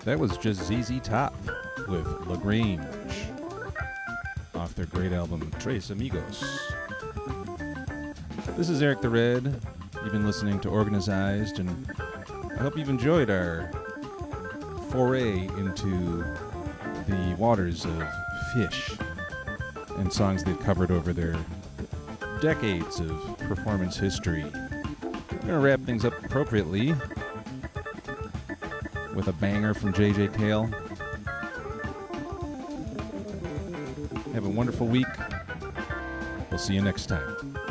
That was just ZZ Top with LaGrange off their great album Tres Amigos. This is Eric the Red. You've been listening to Organized, and I hope you've enjoyed our foray into the waters of Fish and songs they've covered over their decades of performance history. I'm going to wrap things up appropriately with a banger from JJ Cale. Have a wonderful week. We'll see you next time.